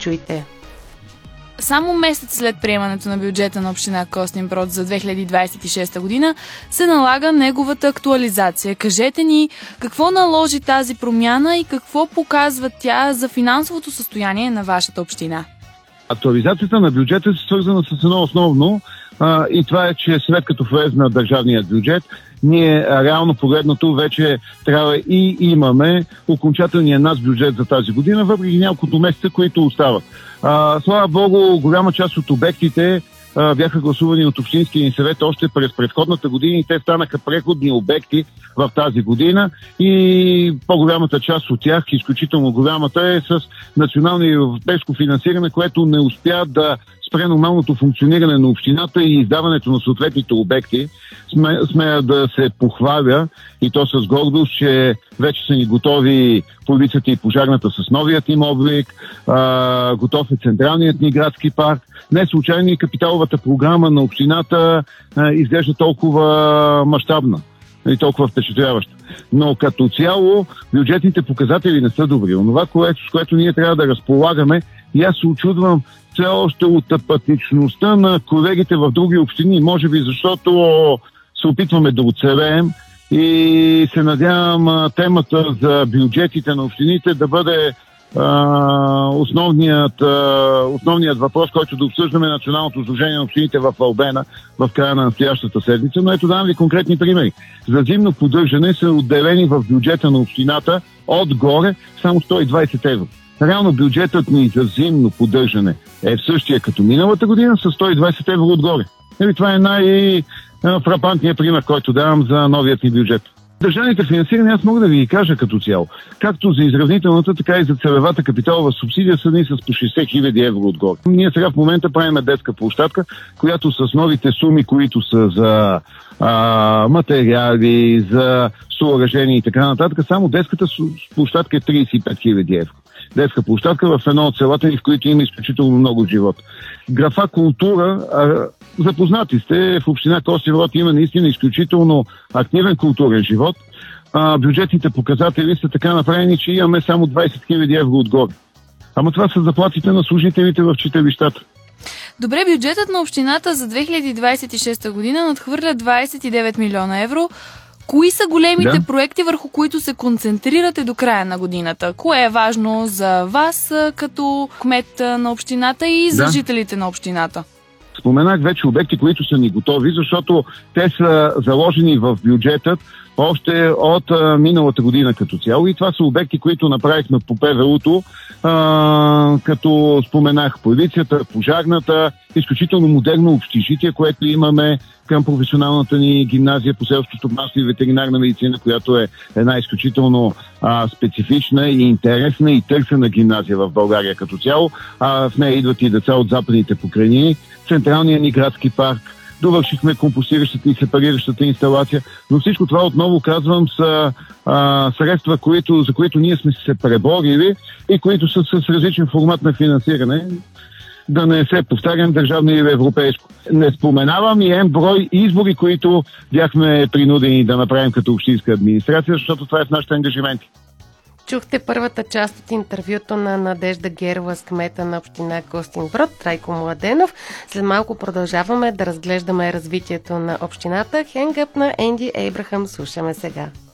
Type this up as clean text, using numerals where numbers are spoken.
чуйте. Само месец след приемането на бюджета на община Костинброд за 2026 година се налага неговата актуализация. Кажете ни какво наложи тази промяна и какво показва тя за финансовото състояние на вашата община? Актуализацията на бюджета е свързана с едно основно и това е, че след като влезна държавният бюджет, ние реално погледнато вече трябва и имаме окончателния наш бюджет за тази година, въпреки няколкото месеца, които остават. Слава Богу, голяма част от обектите бяха гласувани от Общинския ни съвет още през предходната година и те станаха преходни обекти в тази година и по-голямата част от тях, изключително голямата, е с национално и европейско финансиране, което не успя да спре нормалното функциониране на общината и издаването на съответните обекти. Смея да се похваля и то с гордост, че вече са ни готови полицията и пожарната с новият им облик, готов е централният ни градски парк. Не случайно и капиталовата програма на общината изглежда толкова мащабна и толкова впечатляваща. Но като цяло бюджетните показатели не са добри. Онова, с което ние трябва да разполагаме, и аз се очудвам все още от апатичността на колегите в други общини, може би защото се опитваме да оцелеем и се надявам темата за бюджетите на общините да бъде основният въпрос, който да обсъждаме Националното сдружение на общините в Албена в края на настоящата седмица. Но ето давам ви конкретни примери. За зимно поддържане са отделени в бюджета на общината отгоре само 120 евро. Реално бюджетът ни за зимно поддържане е в същия като миналата година с 120 евро отгоре. Това е най-фрапантният пример, който давам за новият ни бюджет. Държавните финансирания, аз мога да ви ги кажа като цяло. Както за изравнителната, така и за целевата капиталова субсидия са ни с по 60 хиляди евро отгоре. Ние сега в момента правим детска площадка, която с новите суми, които са за материали, за съоръжения и така нататък, само детската площадка е 35 хиляди евро. Детска площадка в едно от селата ни, в които има изключително много живот. Графа култура, запознати сте, в община Костинброд има наистина изключително активен културен живот. Бюджетните показатели са така направени, че имаме само 20 хиляди евро отгоре. Ама това са заплатите на служителите в читалищата. Добре, бюджетът на общината за 2026 година надхвърля 29 милиона евро. Кои са големите проекти, върху които се концентрирате до края на годината? Кое е важно за вас като кмет на общината и за жителите на общината? Споменах вече обекти, които са ни готови, защото те са заложени в бюджетът още от миналата година като цяло. И това са обекти, които направихме по ПВУ-то, като споменах полицията, пожарната, изключително модерно общежитие, което имаме към професионалната ни гимназия по селско стопанство и ветеринарна медицина, която е една изключително специфична и интересна и търсена гимназия в България като цяло. В нея идват и деца от западните покрайнини, централния ни градски парк, довършихме компостиращата и сепариращата инсталация, но всичко това, отново казвам, са средства, за които ние сме се преборили и които са с различен формат на финансиране. Да не се повтарям държавно или европейско. Не споменавам и брой избори, които бяхме принудени да направим като общинска администрация, защото това е в нашите ангажименти. Чухте първата част от интервюто на Надежда Герова с кмета на община Костинброд, Трайко Младенов. След малко продължаваме да разглеждаме развитието на общината. Хенгъп на Енди Ейбрахам слушаме сега.